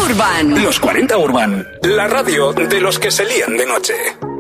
Urban. Los 40 Urban, la radio de los que se lían de noche.